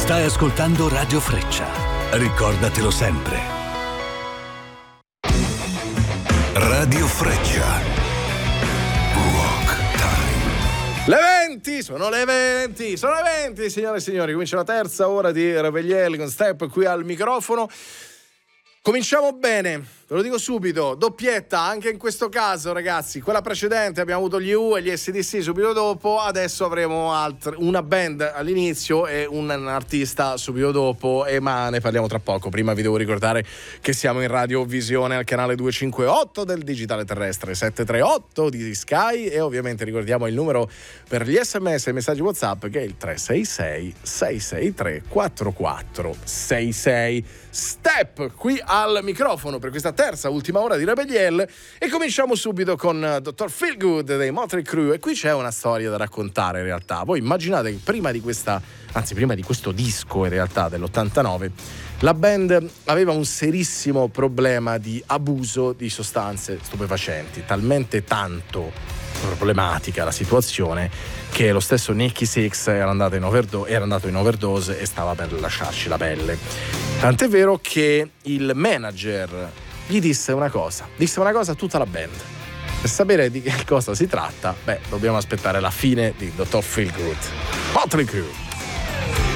Stai ascoltando Radio Freccia. Ricordatelo sempre. Radio Freccia. Rock Time. Le 20, sono le 20, signore e signori. Comincia la terza ora di Revegliel con Step qui al microfono. Cominciamo bene, ve lo dico subito, doppietta anche in questo caso, ragazzi. Quella precedente abbiamo avuto gli U e gli SDC subito dopo, adesso avremo una band all'inizio e un artista subito dopo, ma ne parliamo tra poco. Prima vi devo ricordare che siamo in radiovisione al canale 258 del digitale terrestre, 738 di Sky, e ovviamente ricordiamo il numero per gli SMS e i messaggi WhatsApp, che è il 366 663 4466. Step qui al microfono per questa terza ultima ora di Revegliel, e cominciamo subito con Dr. Feelgood dei Motley Crue. E qui c'è una storia da raccontare in realtà. Voi immaginate che prima di questo disco in realtà dell'89, la band aveva un serissimo problema di abuso di sostanze stupefacenti, talmente tanto problematica la situazione che lo stesso Nicky Sixx era andato in overdose e stava per lasciarci la pelle. Tant'è vero che il manager gli disse una cosa a tutta la band. Per sapere di che cosa si tratta, dobbiamo aspettare la fine di Dr. Feelgood. Motley Crue.